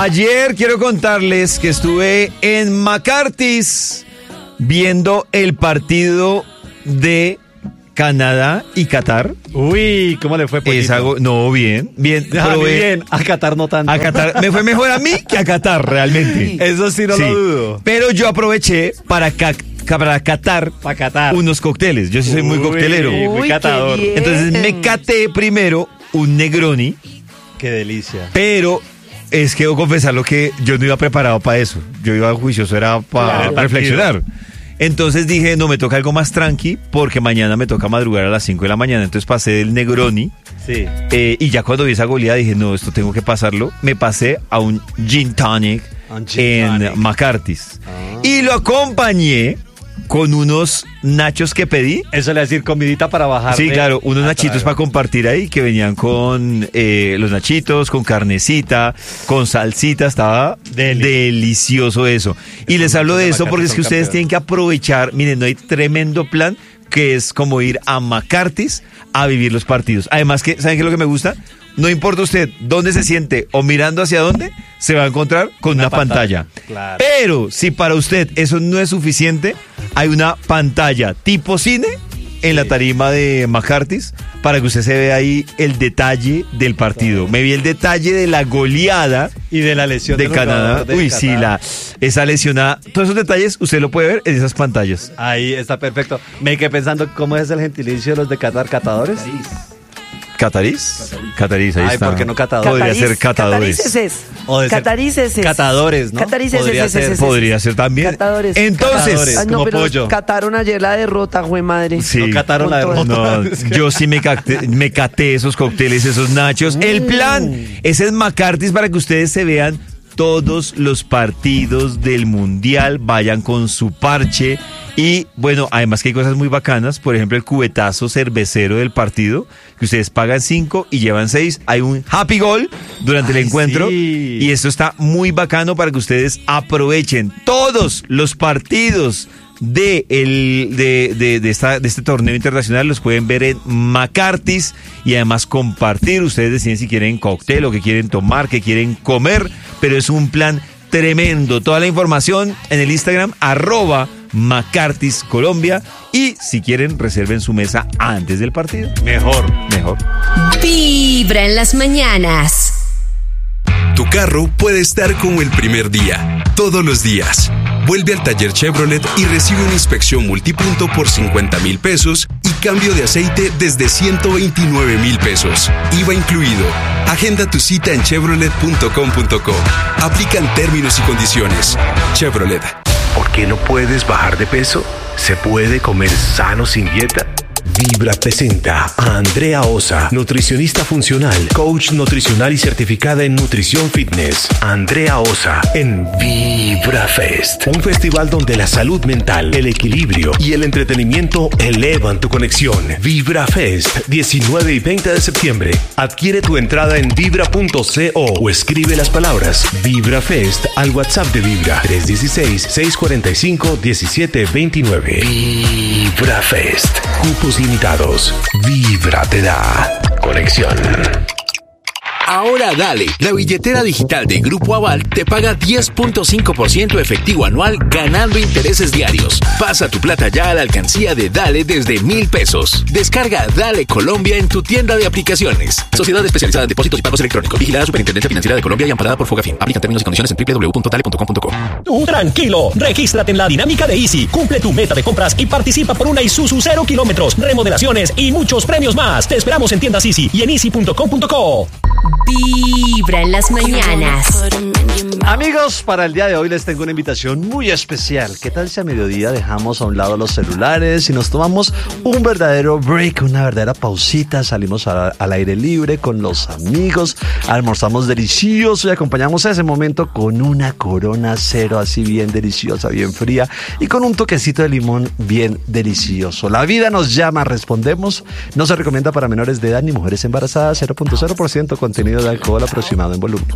Ayer quiero contarles que estuve en McCarthy's viendo el partido de Canadá y Qatar. Uy, ¿cómo le fue, Pollito? No, bien. Bien, a Qatar no tanto. A Qatar me fue mejor a mí que a Qatar, realmente. Eso sí no lo dudo. Pero yo aproveché para catar unos cócteles. Yo sí soy muy coctelero. Muy catador. Entonces me caté primero un Negroni. Qué delicia. Pero es que debo confesarlo que yo no iba preparado para eso. Yo iba juicioso, era para reflexionar. Entonces dije, no, me toca algo más tranqui, porque mañana me toca madrugar a las 5 de la mañana. Entonces pasé del Negroni. Sí. Y ya cuando vi esa goleada dije, no, esto tengo que pasarlo. Me pasé a un Gin Tonic en McCarthy's. Y lo acompañé con unos nachos que pedí. Eso le va a decir comidita para bajar. Sí, claro, unos nachitos para compartir ahí, que venían con los nachitos, con carnecita, con salsita. Estaba delicioso eso. Y les hablo de eso porque es que ustedes tienen que aprovechar. Miren, no hay tremendo plan, que es como ir a McCarthy's a vivir los partidos. Además que, ¿saben qué es lo que me gusta? No importa usted dónde se siente o mirando hacia dónde, se va a encontrar con una pantalla. Claro. Pero si para usted eso no es suficiente, hay una pantalla tipo cine en la tarima de McCarthy's para que usted se vea ahí el detalle del partido. Me vi el detalle de la goleada y de la lesión de Canadá. Uy, sí, esa lesionada. Todos esos detalles usted lo puede ver en esas pantallas. Ahí está perfecto. Me quedé pensando cómo es el gentilicio de los de Qatar, catadores. ¿Catarís? Catarís, ahí está. ¿Por qué no catadores? Podría ser catadores. Catadores, ¿no? Podría ser también. Catadores. Entonces, no, como pero pollo. Cataron ayer la derrota, güey madre. Sí. No cataron la derrota. No, yo sí me caté esos cócteles, esos nachos. El plan es en McCarthy's para que ustedes se vean todos los partidos del Mundial, vayan con su parche. Y bueno, además que hay cosas muy bacanas, por ejemplo el cubetazo cervecero del partido, que ustedes pagan 5 y llevan 6, hay un happy goal durante el encuentro, sí. Y esto está muy bacano para que ustedes aprovechen todos los partidos de este torneo internacional. Los pueden ver en McCarthy's y además compartir. Ustedes deciden si quieren cóctel o qué quieren tomar, qué quieren comer, pero es un plan tremendo. Toda la información en el Instagram @McCarthy's Colombia, y si quieren reserven su mesa antes del partido. Mejor. Vibra en las mañanas. Tu carro puede estar como el primer día, todos los días. Vuelve al taller Chevrolet y recibe una inspección multipunto por 50,000 pesos y cambio de aceite desde 129,000 pesos. IVA incluido. Agenda tu cita en chevrolet.com.co. Aplican términos y condiciones. Chevrolet. ¿Por qué no puedes bajar de peso? ¿Se puede comer sano sin dieta? Vibra presenta a Andrea Osa, nutricionista funcional, coach nutricional y certificada en nutrición fitness. Andrea Osa en Vibra Fest, un festival donde la salud mental, el equilibrio y el entretenimiento elevan tu conexión. Vibra Fest, 19 y 20 de septiembre. Adquiere tu entrada en vibra.co o escribe las palabras Vibra Fest al WhatsApp de Vibra 316-645-1729. Vibra Fest. Cupos limitados. Vibra te da conexión. Ahora Dale, la billetera digital de Grupo Aval, te paga 10.5% efectivo anual ganando intereses diarios. Pasa tu plata ya a la alcancía de Dale desde 1,000 pesos. Descarga Dale Colombia en tu tienda de aplicaciones. Sociedad especializada en depósitos y pagos electrónicos. Vigilada Superintendencia Financiera de Colombia y amparada por Fogafín. Aplican términos y condiciones en www.dale.com.co. Tú tranquilo, regístrate en la dinámica de Easy, cumple tu meta de compras y participa por una Isuzu 0 kilómetros, remodelaciones y muchos premios más. Te esperamos en tiendas Easy y en easy.com.co. Vibra en las mañanas. Amigos, para el día de hoy les tengo una invitación muy especial. ¿Qué tal si a mediodía dejamos a un lado los celulares y nos tomamos un verdadero break, una verdadera pausita? Salimos al aire libre con los amigos, almorzamos delicioso y acompañamos ese momento con una Corona Cero así bien deliciosa, bien fría y con un toquecito de limón bien delicioso. La vida nos llama, respondemos. No se recomienda para menores de edad ni mujeres embarazadas. 0.0% contenido de alcohol aproximado en volumen.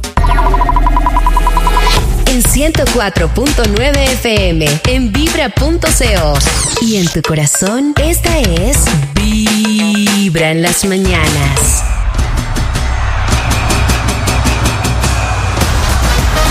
En 104.9 FM, en vibra.co. Y en tu corazón, esta es Vibra en las mañanas.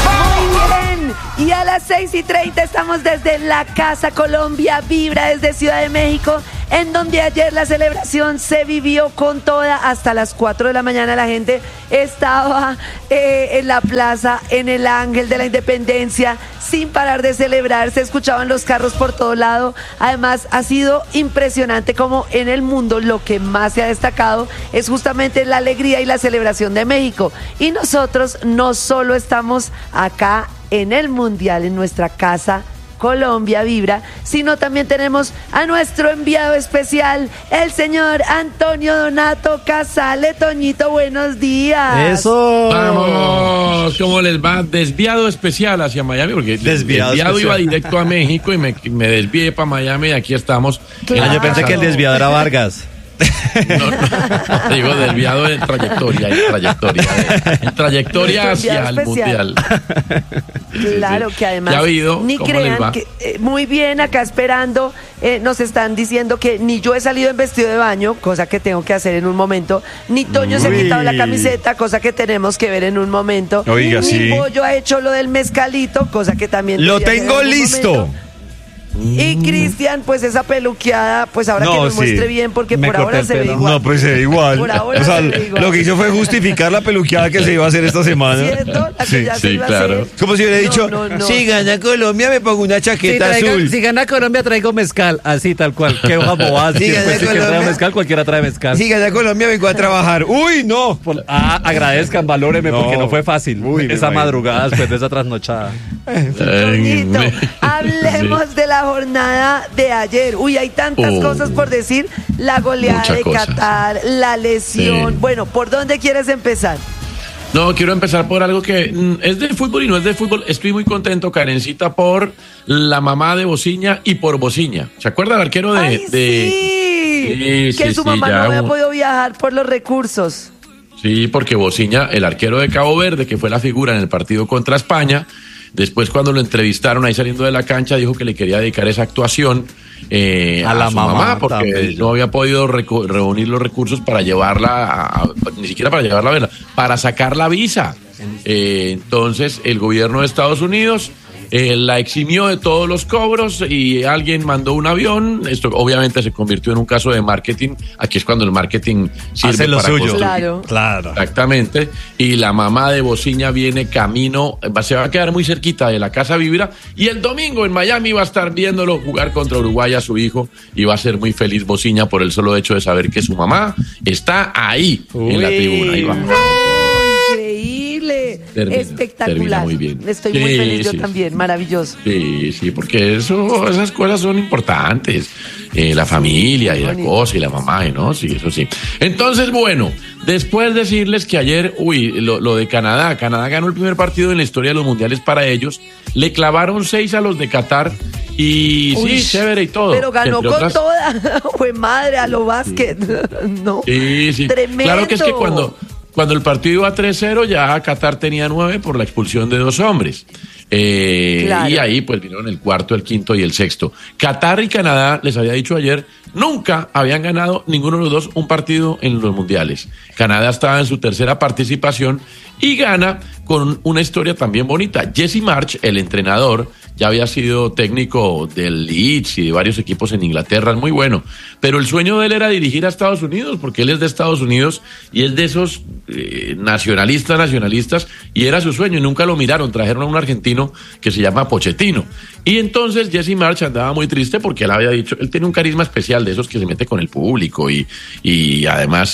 6:30, estamos desde la Casa Colombia Vibra, desde Ciudad de México, en donde ayer la celebración se vivió con toda. Hasta las 4 de la mañana la gente estaba en la plaza, en el Ángel de la Independencia, sin parar de celebrar. Se escuchaban los carros por todo lado. Además, ha sido impresionante como en el mundo lo que más se ha destacado es justamente la alegría y la celebración de México. Y nosotros no solo estamos acá en el Mundial, en nuestra Casa Colombia Vibra, sino también tenemos a nuestro enviado especial, el señor Antonio Donato Casale. Toñito, buenos días. ¡Eso! Vamos, ¿cómo les va? Desviado especial hacia Miami, porque desviado iba directo a México y me desvié para Miami y aquí estamos. Claro. Yo pensé que el desviado era Vargas. No, digo desviado en trayectoria hacia el Mundial. Claro, que además ya ha habido, ni crean que muy bien acá esperando. Nos están diciendo que ni yo he salido en vestido de baño, cosa que tengo que hacer en un momento, ni Toño se ha quitado la camiseta, cosa que tenemos que ver en un momento. Oiga, ni sí. Pollo ha hecho lo del mezcalito, cosa que también Lo debería tengo hacer en un listo. momento. Y Cristian, pues esa peluqueada, pues ahora No, que nos sí. muestre bien, porque Me por corté ahora el se ve pelo. igual. No, pues se ve igual. Por ahora O sea, se ve igual. lo que hizo fue justificar la peluqueada que se iba a hacer esta semana. ¿Cierto? La que ya se sí, iba a claro. hacer. Como si hubiera dicho, No. si gana Colombia me pongo una chaqueta azul. Si gana Colombia, traigo mezcal. Así, tal cual. Qué bobada. Si gana Pues, si Colombia- trae mezcal, cualquiera trae mezcal. Si gana Colombia vengo a trabajar. ¡Uy, no! Agradezcan, valóreme, No. porque no fue fácil. Uy, me esa imagino. madrugada después de esa trasnochada. Toñito, hablemos de la jornada de ayer. Uy, hay tantas cosas por decir. La goleada Muchas de cosas. Qatar, la lesión. Sí. Bueno, ¿por dónde quieres empezar? No, quiero empezar por algo que es de fútbol y no es de fútbol. Estoy muy contento, Karencita, por la mamá de Bociña y por Bociña. ¿Se acuerda el arquero de...? ¡Ay, sí! Sí, Que sí, su sí, mamá ya no había un- podido viajar por los recursos. Sí, porque Bociña, el arquero de Cabo Verde, que fue la figura en el partido contra España, después cuando lo entrevistaron ahí saliendo de la cancha, dijo que le quería dedicar esa actuación a la su mamá, porque tan bello. no había podido reunir los recursos para llevarla, ni siquiera para llevarla a verla, para sacar la visa. Entonces, el gobierno de Estados Unidos la eximió de todos los cobros y alguien mandó un avión. Esto obviamente se convirtió en un caso de marketing. Aquí es cuando el marketing sirve Hace lo para suyo. construir. Claro. Claro. Exactamente. Y la mamá de Bociña viene camino, se va a quedar muy cerquita de la Casa Vibra. Y el domingo en Miami va a estar viéndolo jugar contra Uruguay a su hijo. Y va a ser muy feliz Bociña por el solo hecho de saber que su mamá está ahí en la tribuna. Ahí va. Increíble, Termina espectacular. muy bien. Estoy muy Sí, feliz yo sí. también, maravilloso. Sí, sí, porque esas cosas son importantes. La familia y la bonito. cosa y la mamá, ¿no? Sí, eso sí. Entonces, bueno, después decirles que ayer, lo de Canadá ganó el primer partido en la historia de los mundiales para ellos. Le clavaron 6 a los de Qatar y Uy, sí, chévere y todo. Pero ganó Entre con otras- toda. Fue madre a lo básquet. No. Sí, sí. Tremendo. Claro que es que cuando el partido iba 3-0, ya Qatar tenía 9 por la expulsión de 2 hombres. Claro. Y ahí pues vinieron el cuarto, el quinto y el sexto. Qatar y Canadá, les había dicho ayer, nunca habían ganado ninguno de los dos un partido en los mundiales. Canadá estaba en su tercera participación y gana con una historia también bonita. Jesse March, el entrenador, ya había sido técnico del Leeds y de varios equipos en Inglaterra, es muy bueno. Pero el sueño de él era dirigir a Estados Unidos, porque él es de Estados Unidos y es de esos nacionalistas, y era su sueño y nunca lo miraron. Trajeron a un argentino que se llama Pochettino. Y entonces Jesse March andaba muy triste porque él había dicho, él tiene un carisma especial de esos que se mete con el público y además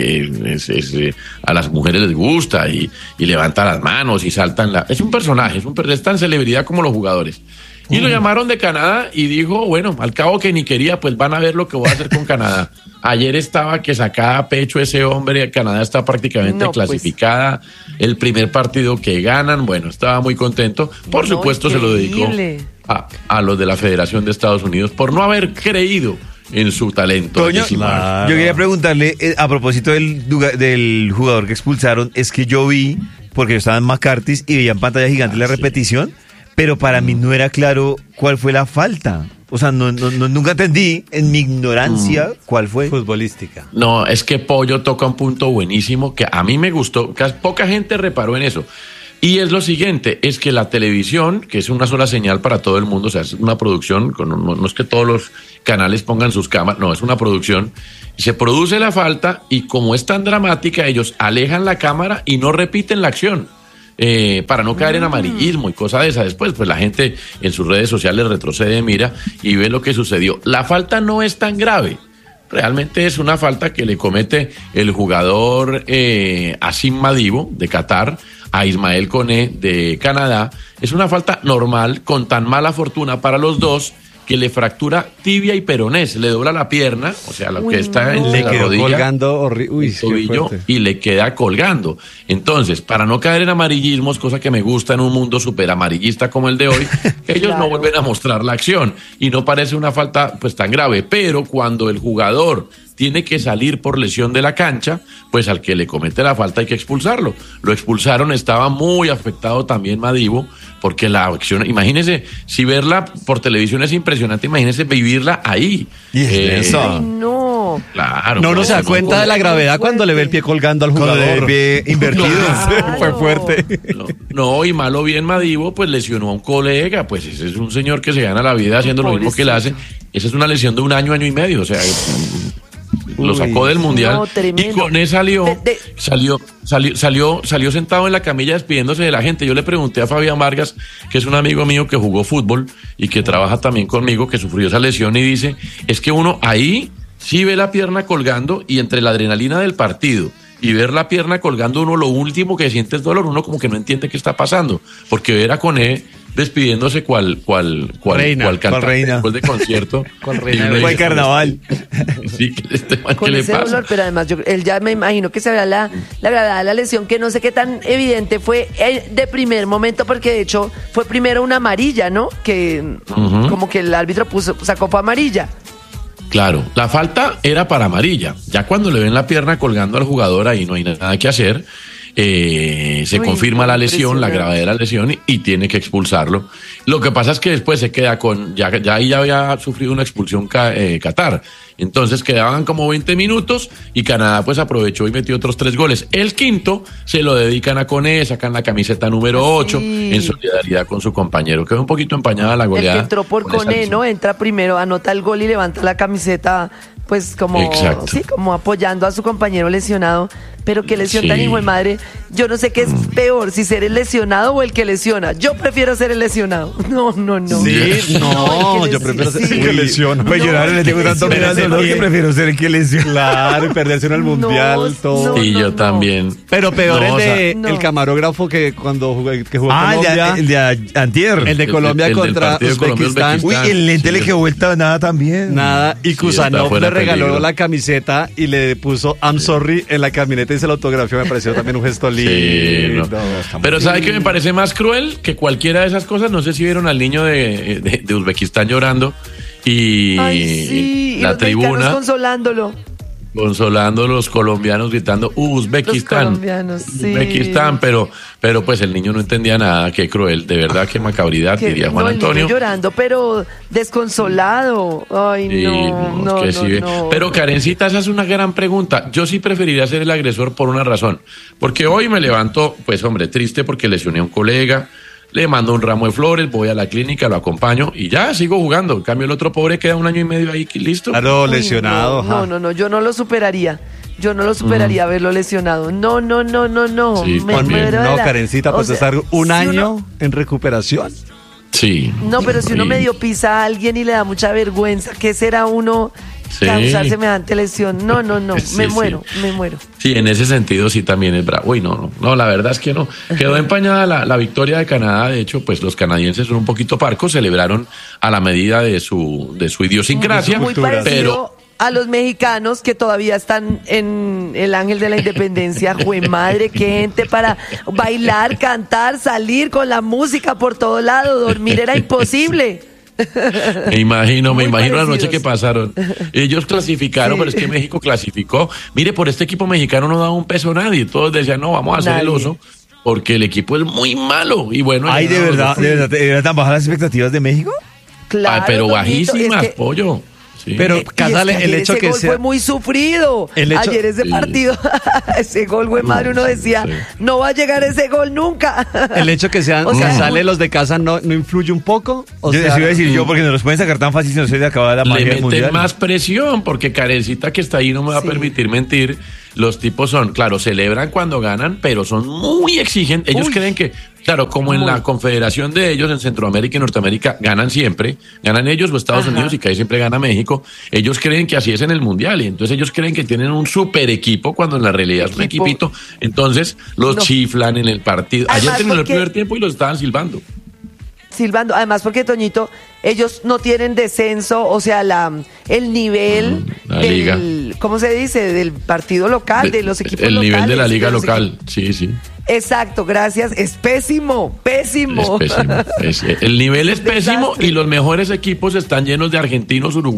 a las mujeres les gusta y levanta las manos y saltan es un personaje, es tan celebridad como los jugadores. Y lo llamaron de Canadá y dijo, bueno, al cabo que ni quería, pues van a ver lo que voy a hacer con Canadá. Ayer estaba que sacaba a pecho ese hombre, Canadá está prácticamente No, pues. clasificada, el primer partido que ganan, bueno, estaba muy contento. Por No, supuesto se lo dedicó increíble. a los de la Federación de Estados Unidos por no haber creído en su talento. Toño, Jesse March. Claro. yo quería preguntarle, a propósito del jugador que expulsaron, es que yo vi, porque yo estaba en McCarthy's y veía en pantalla gigante la repetición, pero para mí no era claro cuál fue la falta. O sea, nunca entendí en mi ignorancia cuál fue. Futbolística. No, es que Pollo toca un punto buenísimo que a mí me gustó, que poca gente reparó en eso. Y es lo siguiente, es que la televisión, que es una sola señal para todo el mundo, o sea, es una producción, no es que todos los canales pongan sus cámaras, no, es una producción, se produce la falta y como es tan dramática, ellos alejan la cámara y no repiten la acción. Para no caer en amarillismo y cosas de esas. Después, pues la gente en sus redes sociales retrocede, mira y ve lo que sucedió. La falta no es tan grave. Realmente es una falta que le comete el jugador Asim Madibo de Qatar a Ismael Koné de Canadá. Es una falta normal, con tan mala fortuna para los dos, que le fractura tibia y peroné, le dobla la pierna, o sea, lo que está en la rodilla, colgando, el tobillo, y le queda colgando. Entonces, para no caer en amarillismos, cosa que me gusta en un mundo súper amarillista como el de hoy, ellos no vuelven a mostrar la acción y no parece una falta pues tan grave, pero cuando el jugador tiene que salir por lesión de la cancha, pues al que le comete la falta hay que expulsarlo. Lo expulsaron, estaba muy afectado también Madibo, porque la acción, imagínese, si verla por televisión es impresionante, imagínese vivirla ahí. Ay, no. Claro. No se da cuenta de la gravedad cuando le ve el pie colgando al jugador. Cuando le ve el pie invertido. Claro. Fue fuerte. No, y malo bien Madibo, pues lesionó a un colega, pues ese es un señor que se gana la vida haciendo lo mismo que él hace. Esa es una lesión de un año y medio, o sea, lo sacó del mundial y Koné salió sentado en la camilla despidiéndose de la gente. Yo le pregunté a Fabián Vargas, que es un amigo mío que jugó fútbol y que trabaja también conmigo, que sufrió esa lesión, y dice, es que uno ahí sí ve la pierna colgando, y entre la adrenalina del partido y ver la pierna colgando, uno lo último que siente es dolor, uno como que no entiende qué está pasando, porque ver a Koné despidiéndose cual cantante después de concierto, cual carnaval. Sí, ¿qué le pasa? Dolor, pero además él ya me imagino que se verá la gravedad de la lesión, que no sé qué tan evidente fue de primer momento, porque de hecho fue primero una amarilla, ¿no? Que como que el árbitro sacó fue amarilla. Claro, la falta era para amarilla. Ya cuando le ven la pierna colgando al jugador, ahí no hay nada que hacer. Se confirma la lesión, la gravedad de la lesión, y tiene que expulsarlo. Lo que pasa es que después se queda ya había sufrido una expulsión Qatar. Entonces quedaban como 20 minutos y Canadá pues aprovechó y metió otros 3 goles. El quinto se lo dedican a Koné, sacan la camiseta número 8 en solidaridad con su compañero. Quedó un poquito empañada la goleada. El que entró por Koné, ¿no? Entra primero, anota el gol y levanta la camiseta, pues como apoyando a su compañero lesionado. Pero qué lesión tan hijo de madre. Yo no sé qué es peor, si ser el lesionado o el que lesiona. Yo prefiero ser el lesionado. No. Sí, yo prefiero ser el que lesiona. Pues yo le tengo tanto mirando, que prefiero ser el que lesiona. Claro, y perderse en el mundial, todo. Y yo también. Pero peor el camarógrafo que cuando jugó Colombia. El de antier. El de Colombia contra Uzbekistán. Uy, el lente le quedó vuelta nada también. Nada, y Kusanov le regaló la camiseta y le puso I'm sorry en la camioneta y se la autografió. Me pareció también un gesto lindo. Pero ¿sabe qué me parece más cruel? Que cualquiera de esas cosas, no sé si vieron al niño de Uzbekistán llorando y la tribuna consolando los colombianos gritando Uzbekistán, Uzbekistán, pero pues el niño no entendía nada. Qué cruel, de verdad, qué macabridad, diría Juan Antonio. El niño llorando, pero desconsolado. Ay, no. Pero Karencita, esa es una gran pregunta. Yo sí preferiría ser el agresor por una razón, porque hoy me levanto, pues hombre, triste porque lesioné a un colega, le mando un ramo de flores, voy a la clínica, lo acompaño y ya sigo jugando. En cambio, el otro pobre queda 1 año y medio ahí, listo. Claro, lesionado. No, yo no lo superaría. Verlo lesionado. No. Sí, me muero. No, Karencita, pues estar un año en recuperación. Sí. No, pero si uno medio pisa a alguien y le da mucha vergüenza, ¿qué será uno causar semejante lesión? No, me muero. Sí, en ese sentido sí también es bravo. Uy, no, la verdad es que no. Quedó empañada la victoria de Canadá. De hecho, pues los canadienses son un poquito parcos, celebraron a la medida de su idiosincrasia. Muy parecido a los mexicanos que todavía están en el Ángel de la Independencia. Jue madre, qué gente para bailar, cantar, salir con la música por todo lado. Dormir era imposible. Me imagino la noche que pasaron. Ellos clasificaron, pero es que México clasificó. Mire, por este equipo mexicano no daba un peso a nadie. Todos decían, no, vamos a hacer el oso, porque el equipo es muy malo. Y bueno, ay, ¿de verdad eran tan bajas las expectativas de México? Claro, pero bajísimas, pollo. Sí. Pero, Y Casale, es que el ayer hecho ese que gol sea... fue muy sufrido. El hecho- Ayer ese Sí. partido, ese gol, güey, madre, uno decía, Sí. no va a llegar ese gol nunca. El hecho que sean O sea, Casale los de casa no influye un poco. O Yo sea, les iba a decir yo, porque no los pueden sacar tan fácil si no se le acaba la Le magia del meten mundial. más presión, porque Karencita que está ahí no me va Sí. a permitir mentir. Los tipos son, claro, celebran cuando ganan, pero son muy exigentes. Ellos creen que, claro, como en la confederación de ellos en Centroamérica y Norteamérica ganan siempre, ganan ellos o Estados Ajá. Unidos y que ahí siempre gana México. Ellos creen que así es en el mundial y entonces ellos creen que tienen un super equipo cuando en la realidad es un Equipo. equipito. Entonces los No. chiflan en el partido. Además, Ayer terminó el porque- primer tiempo y los estaban silbando. Silbando, además porque Toñito, ellos no tienen descenso, o sea, el nivel La del, liga. ¿cómo se dice? Del partido local, de los equipos El locales. nivel de la liga de los local, sí, sí. Exacto, gracias. Es pésimo, pésimo. Es pésimo. El nivel es Un pésimo desastre. y los mejores equipos están llenos de argentinos, uruguayos.